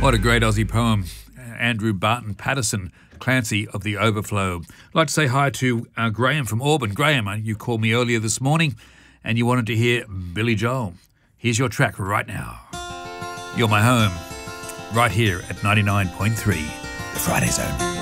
What a great Aussie poem. Andrew Barton Patterson, Clancy of the Overflow. I'd like to say hi to Graham from Auburn. Graham, you called me earlier this morning and you wanted to hear Billy Joel. Here's your track right now. You're My Home, right here at 99.3, The Friday Zone.